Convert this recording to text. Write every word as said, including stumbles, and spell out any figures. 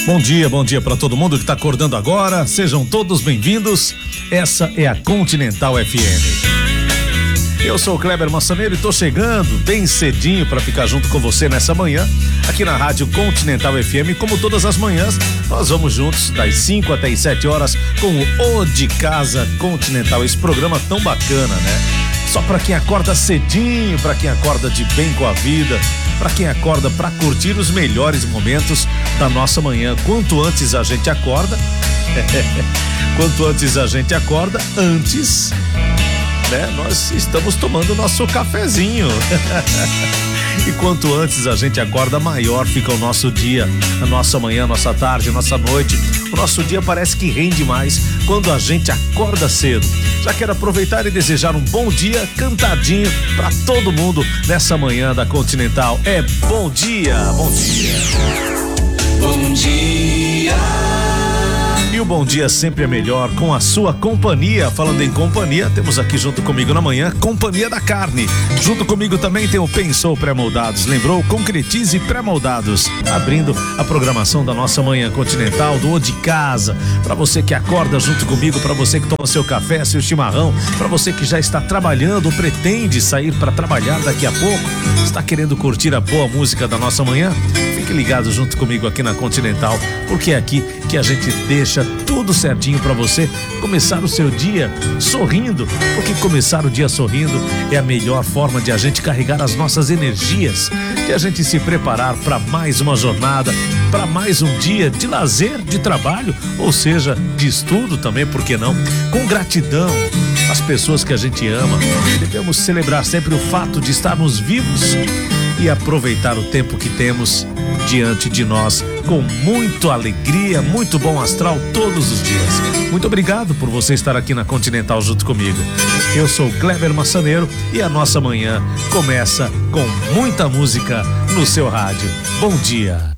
Bom dia, bom dia para todo mundo que está acordando agora. Sejam todos bem-vindos. Essa é a Continental F M. Eu sou o Kleber Massaneiro e tô chegando bem cedinho para ficar junto com você nessa manhã, aqui na Rádio Continental F M. Como todas as manhãs, nós vamos juntos das cinco até as sete horas com o O de Casa Continental. Esse programa tão bacana, né? Só para quem acorda cedinho, para quem acorda de bem com a vida, para quem acorda para curtir os melhores momentos da nossa manhã. Quanto antes a gente acorda, quanto antes a gente acorda, antes, né, nós estamos tomando o nosso cafezinho. E quanto antes a gente acorda, maior fica o nosso dia, a nossa manhã, a nossa tarde, a nossa noite. O nosso dia parece que rende mais quando a gente acorda cedo. Já quero aproveitar e desejar um bom dia cantadinho para todo mundo nessa manhã da Continental. É bom dia, bom dia. Bom dia. E o bom dia sempre é melhor com a sua companhia. Falando em companhia, temos aqui junto comigo na manhã Companhia da Carne. Junto comigo também tem o Pensou Pré-Moldados. Lembrou? Concretize Pré-Moldados. Abrindo a programação da nossa manhã Continental, do O de Casa. Para você que acorda junto comigo, para você que toma seu café, seu chimarrão, para você que já está trabalhando ou pretende sair para trabalhar daqui a pouco, está querendo curtir a boa música da nossa manhã? Fique ligado junto comigo aqui na Continental, porque é aqui que a gente deixa tudo certinho para você começar o seu dia sorrindo, porque começar o dia sorrindo é a melhor forma de a gente carregar as nossas energias, de a gente se preparar para mais uma jornada, para mais um dia de lazer, de trabalho, ou seja, de estudo também, por que não? Com gratidão às pessoas que a gente ama. Devemos celebrar sempre o fato de estarmos vivos e aproveitar o tempo que temos diante de nós com muita alegria, muito bom astral todos os dias. Muito obrigado por você estar aqui na Continental junto comigo. Eu sou o Kleber Massaneiro e a nossa manhã começa com muita música no seu rádio. Bom dia.